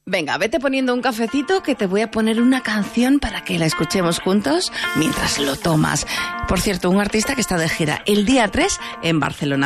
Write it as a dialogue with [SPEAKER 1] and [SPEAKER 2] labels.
[SPEAKER 1] Venga, vete poniendo un cafecito que te voy a poner una canción para que la escuchemos juntos mientras lo tomas. Por cierto, un artista que está de gira el día 3 en Barcelona.